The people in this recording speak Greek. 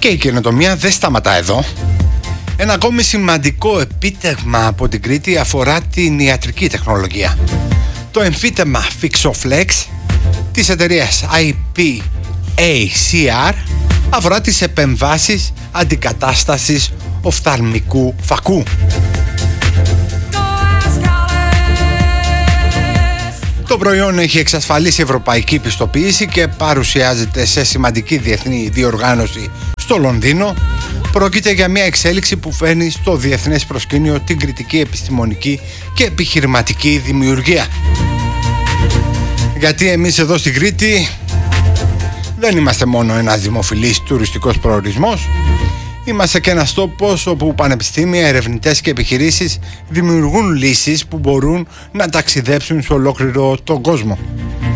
Και η καινοτομία δεν σταματά εδώ. Ένα ακόμη σημαντικό επίτευγμα από την Κρήτη αφορά την ιατρική τεχνολογία. Το εμφύτευμα Fixoflex της εταιρείας IPACR αφορά τις επεμβάσεις αντικατάστασης οφθαλμικού φακού. Το προϊόν έχει εξασφαλίσει ευρωπαϊκή πιστοποίηση και παρουσιάζεται σε σημαντική διεθνή διοργάνωση στο Λονδίνο. Πρόκειται για μια εξέλιξη που φέρνει στο διεθνές προσκήνιο την κριτική επιστημονική και επιχειρηματική δημιουργία. Γιατί εμείς εδώ στην Κρήτη δεν είμαστε μόνο ένας δημοφιλής τουριστικός προορισμός. Είμαστε και ένας τόπος όπου πανεπιστήμια, ερευνητές και επιχειρήσεις δημιουργούν λύσεις που μπορούν να ταξιδέψουν σε ολόκληρο τον κόσμο.